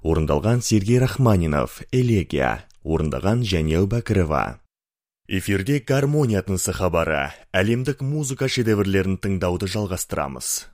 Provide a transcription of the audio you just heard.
орындалған Сергей Рахманинов, Элегия, орындаған Жәнел Бәкірова. Эфирде гармония тынысы хабары, әлемдік музыка шедеврлерін тыңдауды жалғастырамыз.